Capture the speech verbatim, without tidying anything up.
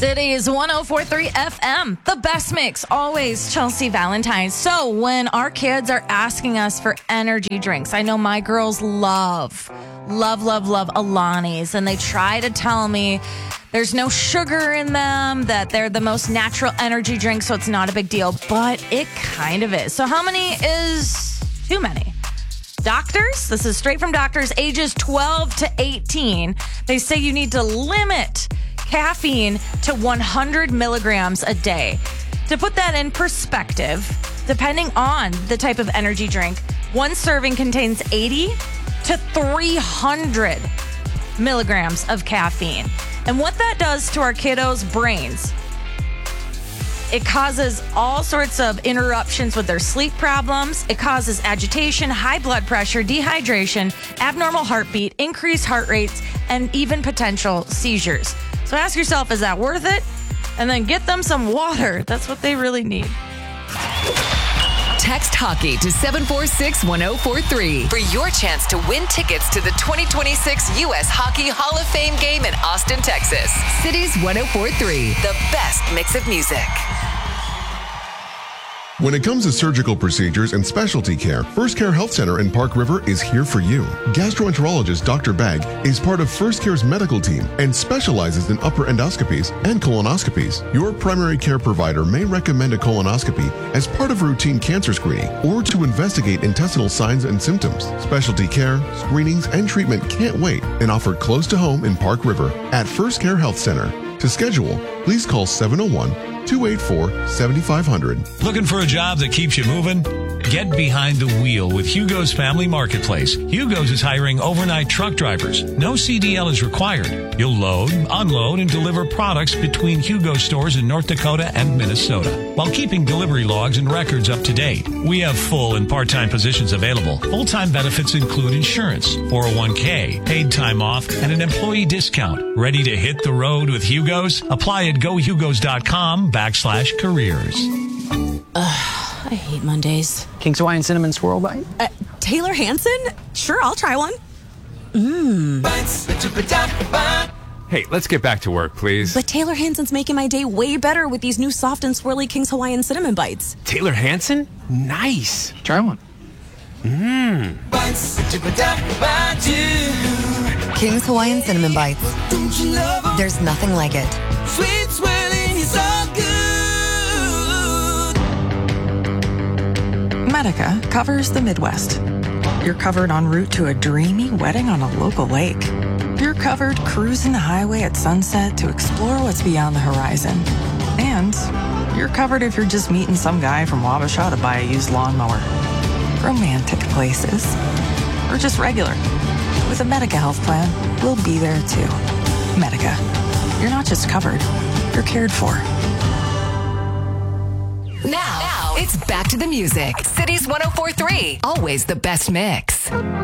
Cities one oh four point three F M, the best mix, always Chelsea Valentine. So when our kids are asking us for energy drinks, I know my girls love, love, love, love Alani's, and they try to tell me there's no sugar in them, that they're the most natural energy drink, so it's not a big deal, but it kind of is. So how many is too many? Doctors, this is straight from doctors, ages twelve to eighteen, they say you need to limit caffeine to one hundred milligrams a day. To put that in perspective, depending on the type of energy drink, one serving contains eighty to three hundred milligrams of caffeine. And what that does to our kiddos' brains, it causes all sorts of interruptions with their sleep problems. It causes agitation, high blood pressure, dehydration, abnormal heartbeat, increased heart rates, and even potential seizures. So ask yourself, is that worth it? And then get them some water. That's what they really need. Text hockey to seven four six one oh four three for your chance to win tickets to the twenty twenty-six U S Hockey Hall of Fame game in Austin, Texas. Cities one oh four point three, the best mix of music. When it comes to surgical procedures and specialty care, First Care Health Center in Park River is here for you. Gastroenterologist Doctor Bagg is part of First Care's medical team and specializes in upper endoscopies and colonoscopies. Your primary care provider may recommend a colonoscopy as part of routine cancer screening or to investigate intestinal signs and symptoms. Specialty care, screenings, and treatment can't wait and offered close to home in Park River at First Care Health Center. To schedule, please call seven oh one, two eight four, seven five zero zero. Looking for a job that keeps you moving? Get behind the wheel with Hugo's Family Marketplace. Hugo's is hiring overnight truck drivers. No C D L is required. You'll load, unload, and deliver products between Hugo stores in North Dakota and Minnesota while keeping delivery logs and records up to date. We have full and part-time positions available. Full-time benefits include insurance, four oh one k, paid time off, and an employee discount. Ready to hit the road with Hugo's? Apply at gohugos.com backslash careers. Ugh, I hate Mondays. King's Hawaiian Cinnamon Swirl Bite? Uh, Taylor Hanson? Sure, I'll try one. Mmm. Hey, let's get back to work, please. But Taylor Hanson's making my day way better with these new soft and swirly King's Hawaiian Cinnamon Bites. Taylor Hanson? Nice. Try one. Mmm. King's Hawaiian Cinnamon Bites. There's nothing like it. Sweet swirling is all good. Medica covers the Midwest. You're covered en route to a dreamy wedding on a local lake. You're covered cruising the highway at sunset to explore what's beyond the horizon. And you're covered if you're just meeting some guy from Wabasha to buy a used lawnmower. Romantic places. Or just regular. With a Medica health plan, we'll be there too. Medica. You're not just covered, you're cared for. Now, now it's back to the music. Cities one oh four point three, always the best mix.